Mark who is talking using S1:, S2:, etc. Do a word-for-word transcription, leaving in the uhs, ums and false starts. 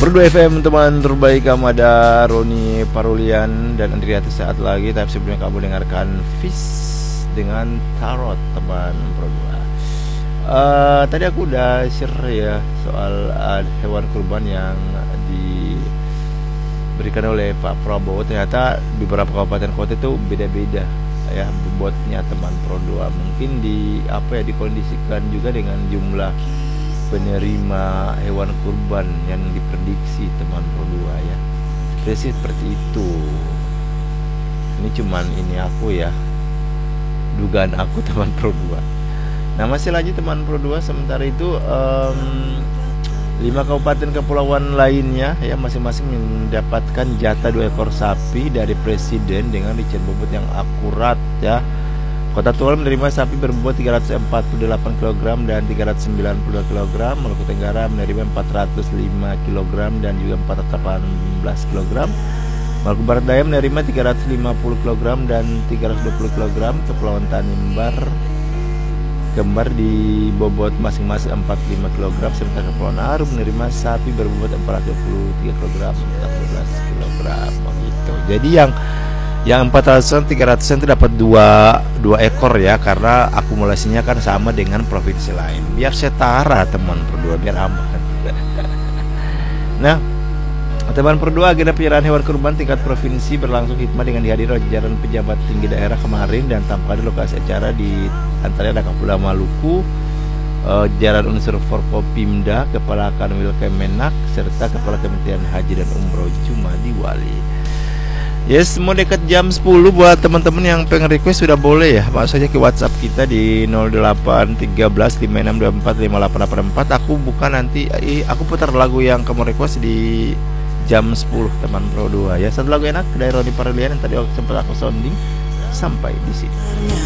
S1: Berdua F M teman terbaik kamu, ada Roni Parulian dan Andriati saat lagi. Tapi sebelumnya kamu dengarkan Fish dengan Tarot teman berdua. uh, Tadi aku udah share ya soal uh, hewan kurban yang diberikan oleh Pak Prabowo. Ternyata di beberapa kabupaten kota itu beda-beda ya bobotnya teman Pro dua. Mungkin di apa ya dikondisikan juga dengan jumlah penerima hewan kurban yang diprediksi teman Pro dua ya. Jadi seperti itu. Ini cuman ini aku ya, dugaan aku teman Pro dua. Nah masih lagi teman Pro dua. Sementara itu um, lima kabupaten kepulauan lainnya ya masing-masing mendapatkan jatah dua ekor sapi dari presiden dengan rincian bobot yang akurat ya. Kota Tual menerima sapi berbobot tiga ratus empat puluh delapan kilogram dan tiga ratus sembilan puluh dua kilogram. Maluku Tenggara menerima empat ratus lima kilogram dan juga empat ratus delapan belas kilogram. Maluku Barat Daya menerima tiga ratus lima puluh kilogram dan tiga ratus dua puluh kilogram. Kepulauan Tanimbar Kembar di bobot masing-masing empat puluh lima kilogram. Sementara Kepulauan Aru menerima sapi berbobot empat ratus dua puluh tiga kilogram dan empat belas kilogram gitu. Jadi yang Yang empat ratusan, tiga ratusan itu dapat dua, dua ekor ya. Karena akumulasinya kan sama dengan provinsi lain. Biar setara teman berdua, biar aman. Nah teman berdua, agenda penyerahan hewan kurban tingkat provinsi berlangsung hikmah dengan dihadiri jajaran pejabat tinggi daerah kemarin. Dan tanpa di lokasi acara di antaranya ada Kapolda Maluku, uh, jajaran unsur Forkopimda, Kepala Kanwil Kemenak, serta Kepala Kementerian Haji dan Umroh Jumadi Wali. Yes, mau dekat jam sepuluh buat teman-teman yang pengen request sudah boleh ya. Masuk saja ke WhatsApp kita di nol delapan tiga belas lima enam dua empat lima delapan delapan empat. Aku buka nanti eh, aku putar lagu yang kamu request di jam sepuluh teman Pro dua ya. Satu lagu enak dari Roni Parulian yang tadi sempat aku sounding sampai di sini.